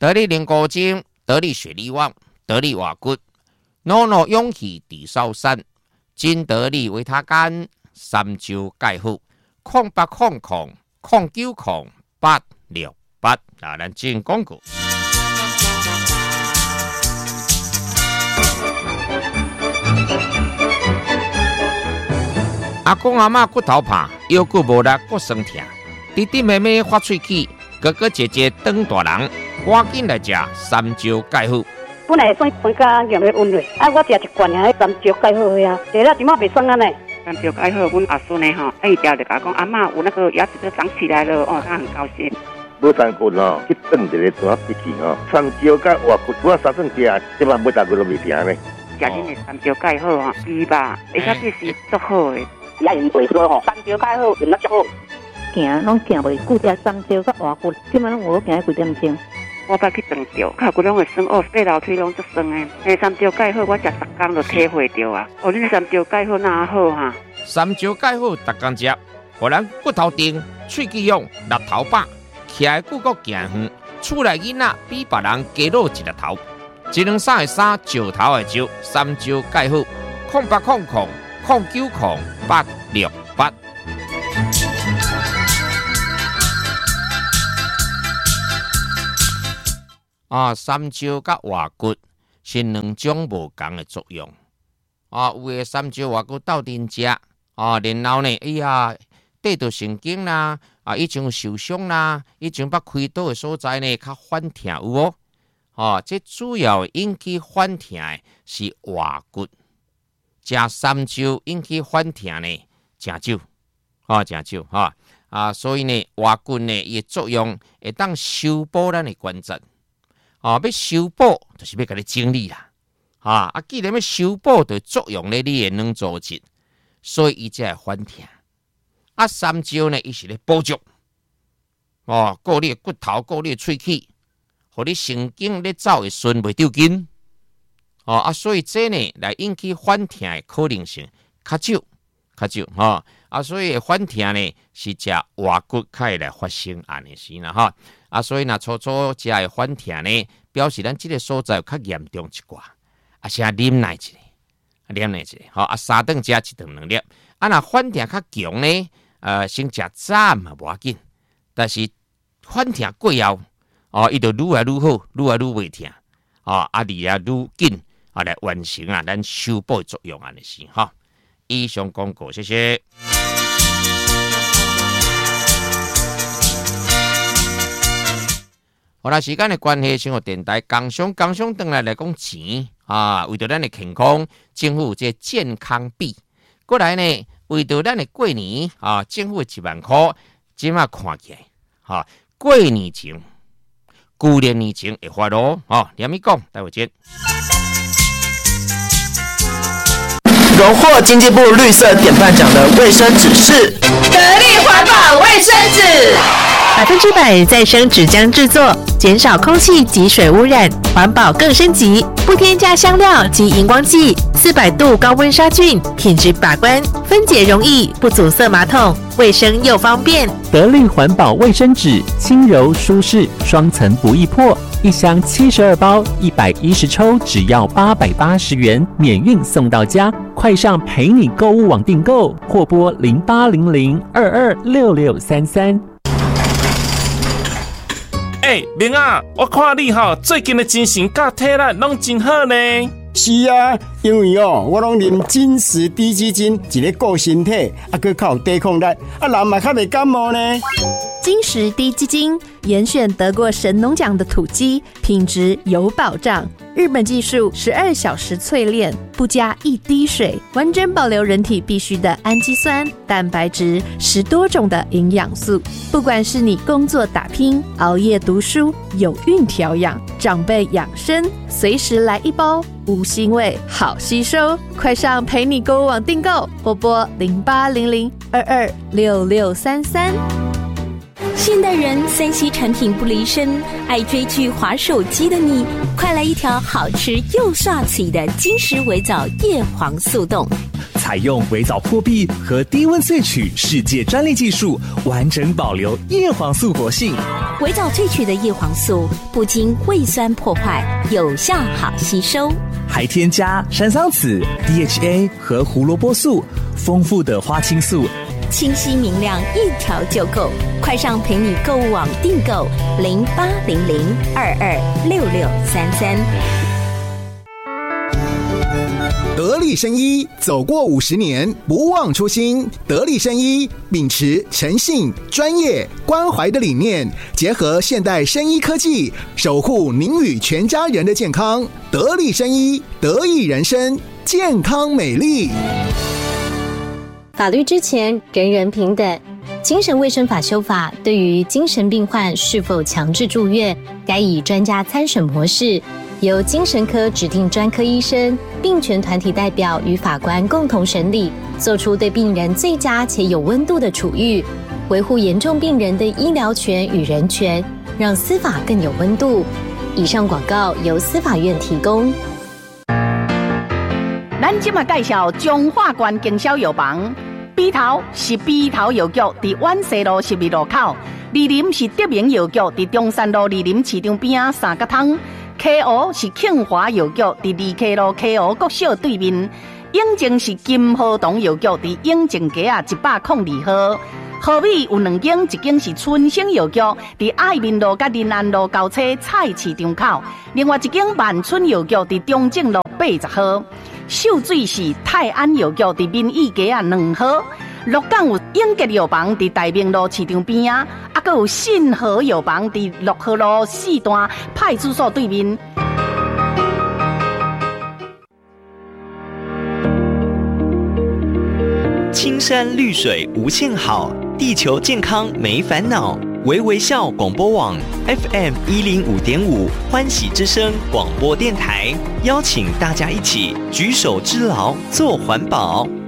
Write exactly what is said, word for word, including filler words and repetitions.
得力灵骨精，得力血力旺，得力瓦骨，努努勇气地少山，金得力维他干，三周钙好，空八空空空九空八六八。啊，咱进广告。阿公阿嬷骨头怕，腰骨无力，骨酸痛，弟弟妹妹发喙齿，哥哥姐姐长大人，赶紧来食三招钙好。 本来算酸甲咸的温热，啊，我食一罐啊，三招钙好呀，食了怎么袂酸啊呢？ 三招钙好，阮阿孙呢吼，一条就甲讲阿嬷有那个牙齿都长起来了哦，他很高兴。 无三棍吼，去炖一个抓笔记吼，三招甲活骨，我三顿食，即摆每大棍都袂停呢。 食恁的三招钙好吼，猪吧，而且这是足好的。 也用袂说吼，三招钙好用得足好。 行拢行袂久，食三招甲活骨，即摆拢有行几点钟？ 我捌去长照，脚骨拢会酸，哦，爬楼梯拢足酸诶。诶，三招钙好，我食十工就体会到啊。哦，恁三招钙好哪好哈？ 三招钙好，逐工食，互咱骨头硬，喙齿勇，力头饱，徛诶久阁行远，厝内囡仔比别人加露一粒头。一两三的三，石头的石，三招钙好，空八空空空九空八六八。啊，三招甲活骨是两种无同的作用。啊，有的三招活骨斗阵食，啊，然后呢，哎呀，得到神经啦，啊，以前有受伤啦，以前捌开刀的所在呢，较反痛有无？哦，这主要引起反痛的是活骨，食三招引起反痛呢，真少，哦，真少哈啊，所以呢，活骨呢，伊作用会当修补咱的关节。啊，要修补就是要甲你整理啦，啊啊！既然要修补，就作用咧你的软组织，所以伊才会反痛。啊，三招呢，伊是咧补足，哦，顾你的骨头，顾你的喙齿，互你神经咧走会顺，袂丢筋。哦啊，所以这呢来引起反痛的可能性较少，较少哈。啊，所以反痛呢是食活骨较会来发生安尼时啦哈。啊，所以若初初食的反痛呢，表示咱即个所在较严重一寡，啊，先忍耐一下，忍耐一下，好啊，三顿食一顿两粒，啊，若反痛较强呢，呃，先食早嘛无要紧，但是反痛过后，哦，伊就愈来愈好，愈来愈袂痛，哦，啊，离啊愈紧，啊，来完成啊咱修补的作用安尼是哈。以上广告，谢谢。好啦，时间的关系，生活电台工商工商转来来讲钱啊，为着咱的健康，政府有这健康币。过来呢，为着咱的过年啊，政府一万块，即马看起来，哈、啊，过年前、旧年年前会发咯，哦，连咪讲，待会见。 荣获经济部绿色典范奖的卫生纸是得力环保卫生纸。百分之百再生纸浆制作，减少空气及水污染，环保更升级。不添加香料及荧光剂，四百度高温杀菌，品质把关，分解容易，不阻塞马桶，卫生又方便。 得力环保卫生纸，轻柔舒适，双层不易破，一箱七十二包，一百一十抽，只要八百八十元，免运送到家。快上陪你购物网订购，或拨零八零零二二六六三三。 哎、欸，明啊，我看你吼最近的精神甲体力拢真好呢。 是啊，因为哦，我拢啉金石低基金，一个顾身体，啊，佮较有抵抗力，啊，人嘛较袂感冒呢。 金石低基金严选得过神农奖的土鸡，品质有保障。日本技术十二小时淬炼，不加一滴水，完整保留人体必需的氨基酸、蛋白质，十多种的营养素。不管是你工作打拼、熬夜读书、有孕调养、长辈养生，随时来一包，无腥味，好吸收。快上陪你购物网订购，或拨零八零零二二六六三三。 现代人三 C 产品不离身，爱追剧滑手机的你，快来一条好吃又刷嘴的金石维藻叶黄速冻。 采用微藻破壁和低温萃取世界专利技术，完整保留叶黄素活性。 微藻萃取的叶黄素不经胃酸破坏，有效好吸收， 还添加山桑子、D H A 和胡萝卜素，丰富的花青素， 清晰明亮，一条就够。快上陪你购物网订购零八零零二二六六三三。 得力生医走过五十年，不忘初心。得力生医秉持诚信、专业、关怀的理念，结合现代生医科技，守护您与全家人的健康。得力生医，得益人生，健康美丽。 法律之前，人人平等。精神卫生法修法对于精神病患是否强制住院，该以专家参审模式，由精神科指定专科医生、病权团体代表与法官共同审理，做出对病人最佳且有温度的处遇，维护严重病人的医疗权与人权，让司法更有温度。以上广告由司法院提供。 咱今嘛介绍中华关经销药房。鼻头是鼻头药局，伫万西路十二路口；二林是德明药局，伫中山路二林市场边仔三角汤。K O 是庆华药局，伫二 K 路 K O 国小对面。永靖是金河东药局，伫永靖街啊一百零二号。河尾有两间，一间是春生药局，伫爱民路甲林安路交叉菜市场口；另外一间万春药局，伫中正路八十号。秀水是泰安药局，伫民意街啊两号。鹿港有永吉药房，伫大明路市场边啊，啊，阁有信和药房，伫六号路四段派出所对面。 青山绿水无限好，地球健康没烦恼。微微笑广播网 F M 一零五点五欢喜之声广播电台，邀请大家一起举手之劳做环保。